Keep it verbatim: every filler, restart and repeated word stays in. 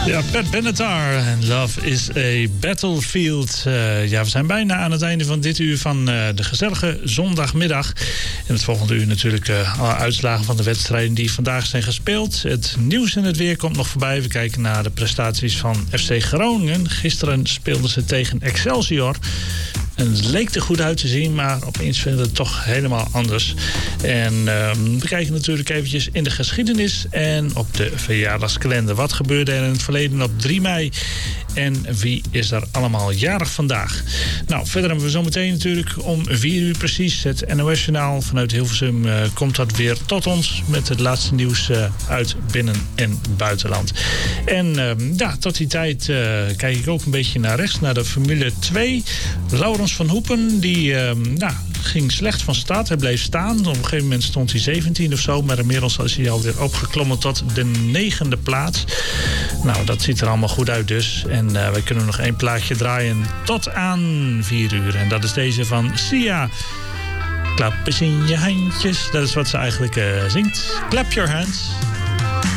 Ja, Pat Benatar en Love is a Battlefield. Uh, ja, we zijn bijna aan het einde van dit uur van uh, de gezellige zondagmiddag. In het volgende uur natuurlijk uh, alle uitslagen van de wedstrijden die vandaag zijn gespeeld. Het nieuws en het weer komt nog voorbij. We kijken naar de prestaties van F C Groningen. Gisteren speelden ze tegen Excelsior. En het leek er goed uit te zien, maar opeens vinden we het toch helemaal anders. En uh, we kijken natuurlijk eventjes in de geschiedenis en op de verjaardagskalender. Wat gebeurde er in het verleden op drie mei? En wie is er allemaal jarig vandaag? Nou, verder hebben we zometeen natuurlijk om vier uur precies het N O S-journaal. Vanuit Hilversum uh, komt dat weer tot ons met het laatste nieuws uh, uit binnen- en buitenland. En uh, ja, tot die tijd uh, kijk ik ook een beetje naar rechts, naar de Formule twee. Laurens van Hoepen, die uh, nou, ging slecht van start. Hij bleef staan. Op een gegeven moment stond hij zeventien of zo. Maar inmiddels is hij alweer opgeklommen tot de negende plaats. Nou, dat ziet er allemaal goed uit dus. En uh, we kunnen nog één plaatje draaien tot aan vier uur. En dat is deze van Sia. Klap eens in je handjes. Dat is wat ze eigenlijk uh, zingt. Clap your hands.